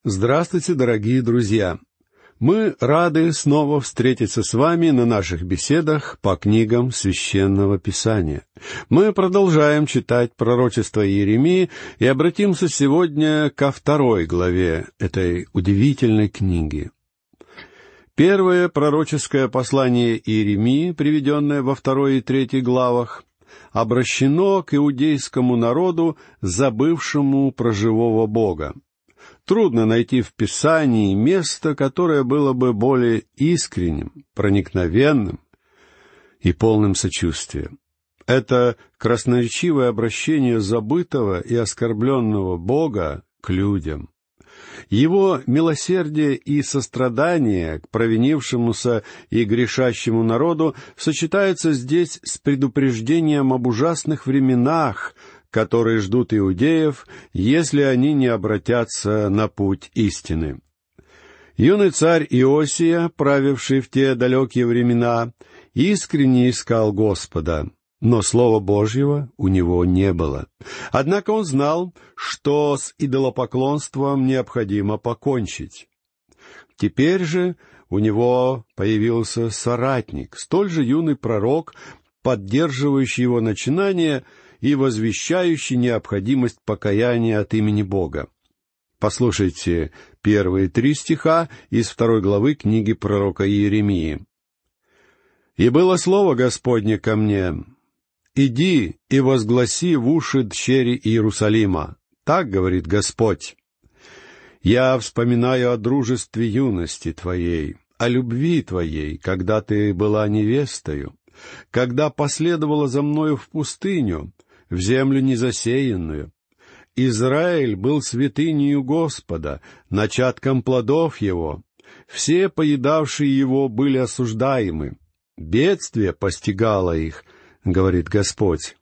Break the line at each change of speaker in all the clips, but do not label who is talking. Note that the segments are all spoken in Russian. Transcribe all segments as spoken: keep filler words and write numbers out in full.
Здравствуйте, дорогие друзья! Мы рады снова встретиться с вами на наших беседах по книгам Священного Писания. Мы продолжаем читать пророчество Иеремии и обратимся сегодня ко второй главе этой удивительной книги. Первое пророческое послание Иеремии, приведенное во второй и третьей главах, обращено к иудейскому народу, забывшему про живого Бога. Трудно найти в Писании место, которое было бы более искренним, проникновенным и полным сочувствия. Это красноречивое обращение забытого и оскорбленного Бога к людям. Его милосердие и сострадание к провинившемуся и грешащему народу сочетаются здесь с предупреждением об ужасных временах, которые ждут иудеев, если они не обратятся на путь истины. Юный царь Иосия, правивший в те далекие времена, искренне искал Господа, но Слова Божьего у него не было. Однако он знал, что с идолопоклонством необходимо покончить. Теперь же у него появился соратник, столь же юный пророк, поддерживающий его начинание и возвещающий необходимость покаяния от имени Бога. Послушайте первые три стиха из второй главы книги пророка Иеремии. «И было слово Господне ко мне: иди и возгласи в уши дщери Иерусалима. Так говорит Господь: я вспоминаю о дружестве юности твоей, о любви твоей, когда ты была невестою, когда последовала за мною в пустыню, в землю незасеянную. Израиль был святынею Господа, начатком плодов его. Все поедавшие его были осуждаемы. Бедствие постигало их, говорит Господь».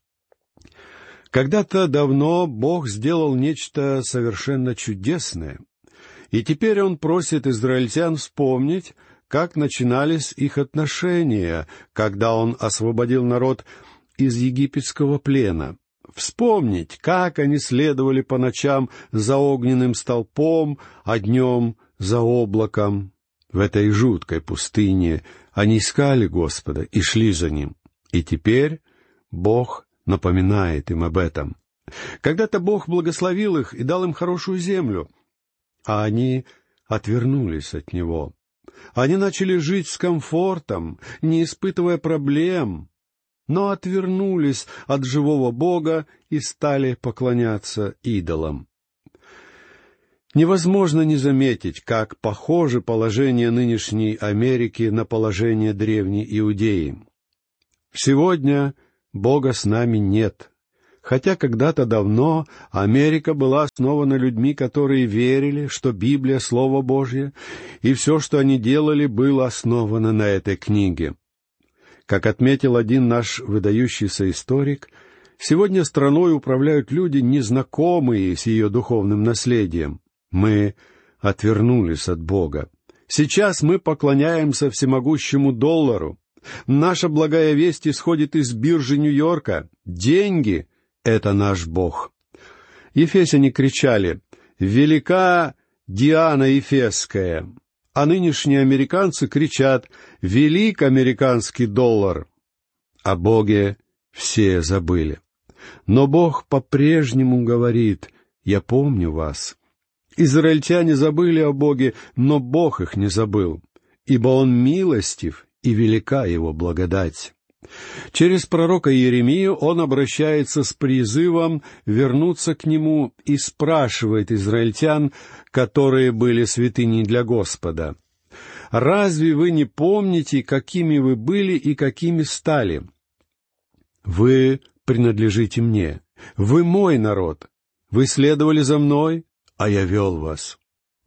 Когда-то давно Бог сделал нечто совершенно чудесное, и теперь Он просит израильтян вспомнить, как начинались их отношения, когда Он освободил народ из египетского плена. Вспомнить, как они следовали по ночам за огненным столпом, а днем за облаком. В этой жуткой пустыне они искали Господа и шли за Ним. И теперь Бог напоминает им об этом. Когда-то Бог благословил их и дал им хорошую землю, а они отвернулись от Него. Они начали жить с комфортом, не испытывая проблем, но отвернулись от живого Бога и стали поклоняться идолам. Невозможно не заметить, как похоже положение нынешней Америки на положение древней Иудеи. Сегодня Бога с нами нет, хотя когда-то давно Америка была основана людьми, которые верили, что Библия — Слово Божье, и все, что они делали, было основано на этой книге. Как отметил один наш выдающийся историк, сегодня страной управляют люди, незнакомые с ее духовным наследием. Мы отвернулись от Бога. Сейчас мы поклоняемся всемогущему доллару. Наша благая весть исходит из биржи Нью-Йорка. Деньги — это наш Бог. Ефесяне кричали: «Велика Диана Ефесская!» А нынешние американцы кричат: «Велик американский доллар!» О Боге все забыли. Но Бог по-прежнему говорит: «Я помню вас». Израильтяне забыли о Боге, но Бог их не забыл, ибо Он милостив, и велика Его благодать. Через пророка Иеремию Он обращается с призывом вернуться к Нему и спрашивает израильтян, которые были святыней для Господа: «Разве вы не помните, какими вы были и какими стали? Вы принадлежите мне, вы мой народ, вы следовали за мной, а я вел вас».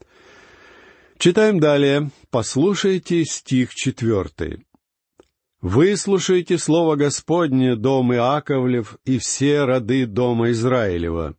Читаем далее. Послушайте стих четвертый. «Выслушайте слово Господне, дом Иаковлев, и все роды дома Израилева».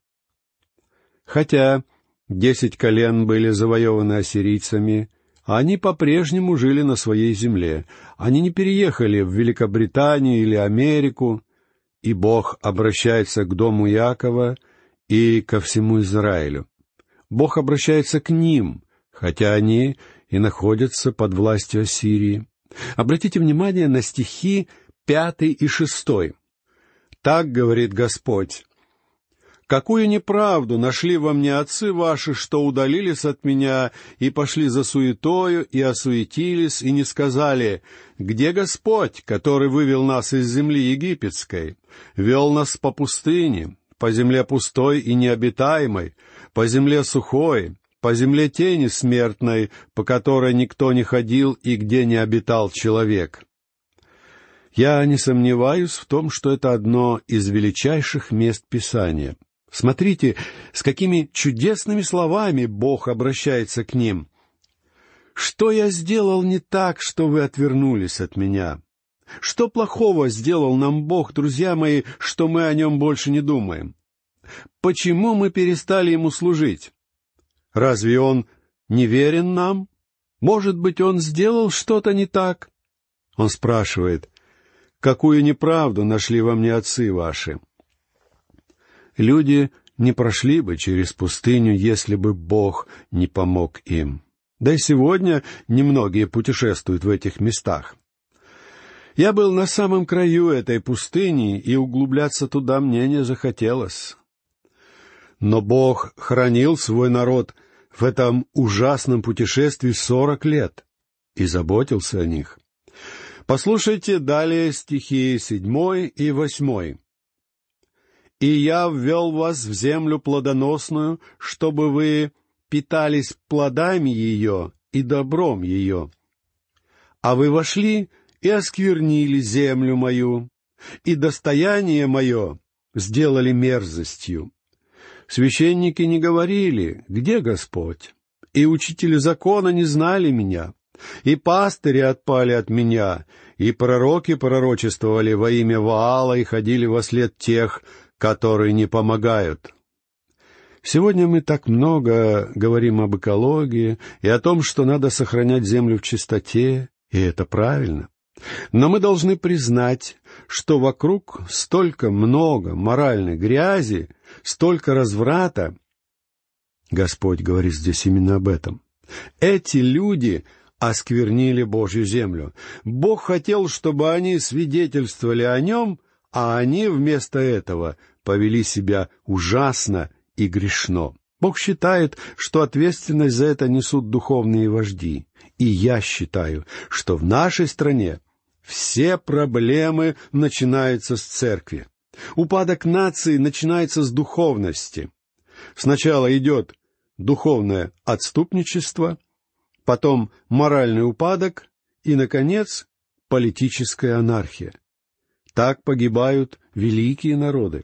Хотя десять колен были завоеваны ассирийцами, они по-прежнему жили на своей земле. Они не переехали в Великобританию или Америку, и Бог обращается к дому Иакова и ко всему Израилю. Бог обращается к ним, хотя они и находятся под властью Ассирии. Обратите внимание на стихи пятый и шестой. «Так говорит Господь: какую неправду нашли во мне отцы ваши, что удалились от меня и пошли за суетою, и осуетились, и не сказали: где Господь, который вывел нас из земли египетской, вел нас по пустыне, по земле пустой и необитаемой, по земле сухой, по земле тени смертной, по которой никто не ходил и где не обитал человек». Я не сомневаюсь в том, что это одно из величайших мест Писания. Смотрите, с какими чудесными словами Бог обращается к ним. «Что я сделал не так, что вы отвернулись от меня? Что плохого сделал нам Бог, друзья мои, что мы о нем больше не думаем? Почему мы перестали ему служить? Разве он не верен нам? Может быть, он сделал что-то не так?» Он спрашивает: «Какую неправду нашли во мне отцы ваши?» Люди не прошли бы через пустыню, если бы Бог не помог им. Да и сегодня немногие путешествуют в этих местах. Я был на самом краю этой пустыни, и углубляться туда мне не захотелось. Но Бог хранил свой народ в этом ужасном путешествии сорок лет и заботился о них. Послушайте далее стихи седьмой и восьмой. «И я ввел вас в землю плодоносную, чтобы вы питались плодами ее и добром ее. А вы вошли и осквернили землю мою, и достояние мое сделали мерзостью. Священники не говорили: где Господь? И учители закона не знали меня. И пастыри отпали от меня, и пророки пророчествовали во имя Ваала и ходили вослед тех, которые не помогают». Сегодня мы так много говорим об экологии и о том, что надо сохранять землю в чистоте, и это правильно. Но мы должны признать, что вокруг столько много моральной грязи, столько разврата. Господь говорит здесь именно об этом. Эти люди осквернили Божью землю. Бог хотел, чтобы они свидетельствовали о Нем, а они вместо этого повели себя ужасно и грешно. Бог считает, что ответственность за это несут духовные вожди. И я считаю, что в нашей стране все проблемы начинаются с церкви. Упадок нации начинается с духовности. Сначала идет духовное отступничество, потом моральный упадок и, наконец, политическая анархия. Так погибают великие народы.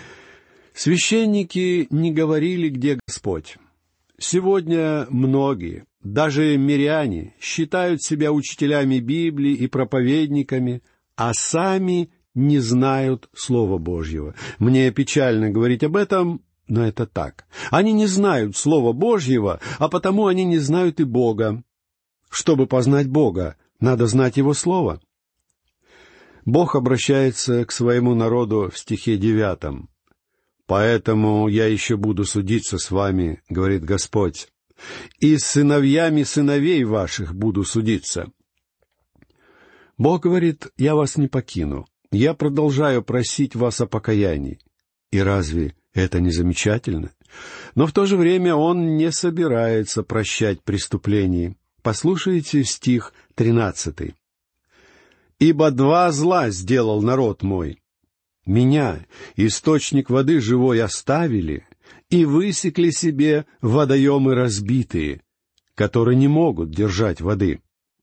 Священники не говорили, где Господь. Сегодня многие, даже миряне, считают себя учителями Библии и проповедниками, а сами не знают Слова Божьего. Мне печально говорить об этом, но это так. Они не знают Слова Божьего, а потому они не знают и Бога. Чтобы познать Бога, надо знать Его Слово. Бог обращается к своему народу в стихе девятом. «Поэтому я еще буду судиться с вами, — говорит Господь, — и с сыновьями сыновей ваших буду судиться». Бог говорит: «Я вас не покину. Я продолжаю просить вас о покаянии». И разве это не замечательно? Но в то же время Он не собирается прощать преступления. Послушайте стих тринадцатый. «Ибо два зла сделал народ мой. Меня, источник воды живой, оставили и высекли себе водоемы разбитые, которые не могут держать воды».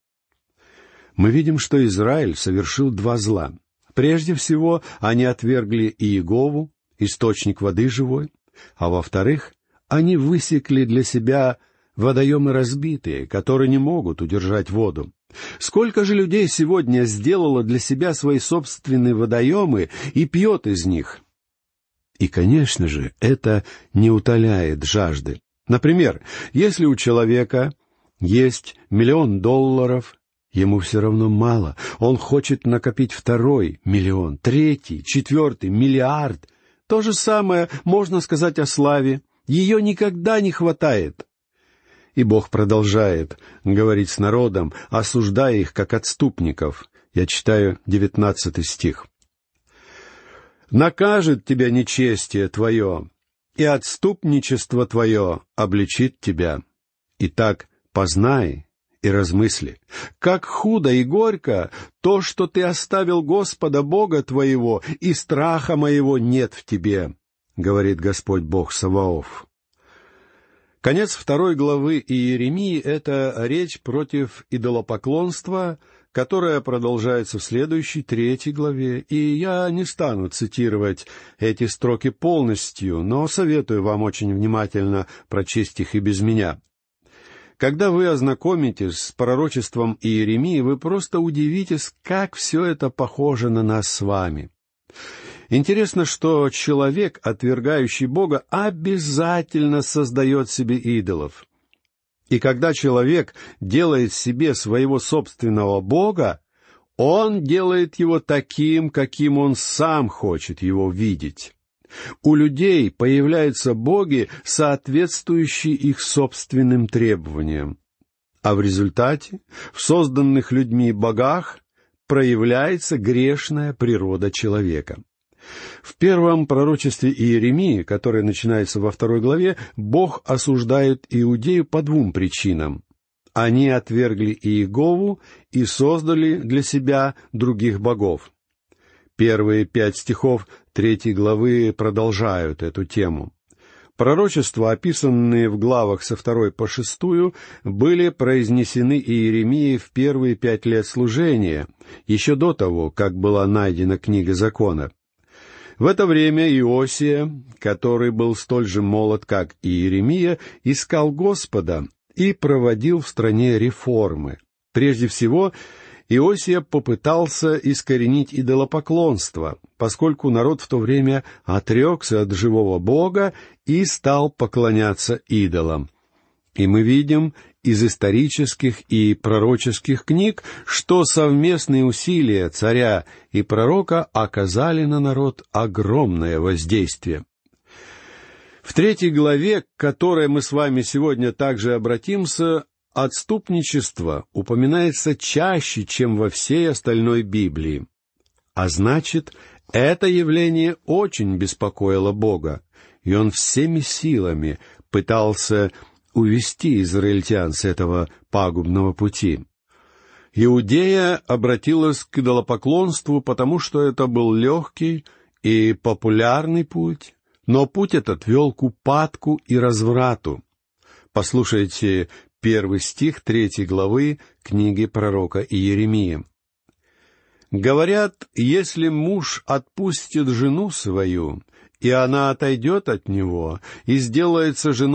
Мы видим, что Израиль совершил два зла. Прежде всего, они отвергли Иегову, источник воды живой, а во-вторых, они высекли для себя водоемы разбитые, которые не могут удержать воду. Сколько же людей сегодня сделало для себя свои собственные водоемы и пьет из них? И, конечно же, это не утоляет жажды. Например, если у человека есть миллион долларов, ему все равно мало. Он хочет накопить второй миллион, третий, четвертый, миллиард. То же самое можно сказать о славе, Ее никогда не хватает. И Бог продолжает говорить с народом, осуждая их как отступников. Я читаю девятнадцатый стих. «Накажет тебя нечестие твое, и отступничество твое обличит тебя. Итак, познай и размысли, как худо и горько то, что ты оставил Господа Бога твоего, и страха моего нет в тебе, говорит Господь Бог Саваоф». Конец второй главы Иеремии — это речь против идолопоклонства, которая продолжается в следующей, третьей главе, и я не стану цитировать эти строки полностью, но советую вам очень внимательно прочесть их и без меня. Когда вы ознакомитесь с пророчеством Иеремии, вы просто удивитесь, как все это похоже на нас с вами. Интересно, что человек, отвергающий Бога, обязательно создает себе идолов. И когда человек делает себе своего собственного Бога, он делает его таким, каким он сам хочет его видеть. У людей появляются боги, соответствующие их собственным требованиям. А в результате в созданных людьми богах проявляется грешная природа человека. В первом пророчестве Иеремии, которое начинается во второй главе, Бог осуждает Иудею по двум причинам. Они отвергли Иегову и создали для себя других богов. Первые пять стихов третьей главы продолжают эту тему. Пророчества, описанные в главах со второй по шестую, были произнесены Иеремией в первые пять лет служения, еще до того, как была найдена книга закона. В это время Иосия, который был столь же молод, как и Иеремия, искал Господа и проводил в стране реформы. Прежде всего, Иосия попытался искоренить идолопоклонство, поскольку народ в то время отрекся от живого Бога и стал поклоняться идолам. И мы видим из исторических и пророческих книг, что совместные усилия царя и пророка оказали на народ огромное воздействие. В третьей главе, к которой мы с вами сегодня также обратимся, отступничество упоминается чаще, чем во всей остальной Библии. А значит, это явление очень беспокоило Бога, и Он всеми силами пытался увести израильтян с этого пагубного пути. Иудея обратилась к идолопоклонству, потому что это был легкий и популярный путь, но путь этот вел к упадку и разврату. Послушайте первый стих третьей главы книги пророка Иеремии. «Говорят, если муж отпустит жену свою, и она отойдет от него, и сделается женой